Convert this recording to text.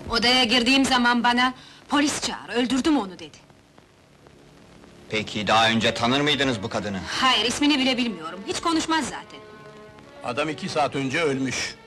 Odaya girdiğim zaman bana, polis çağır, öldürdüm onu dedi. Peki, daha önce tanır mıydınız bu kadını? Hayır, ismini bile bilmiyorum, hiç konuşmaz zaten. Adam 2 saat önce ölmüş.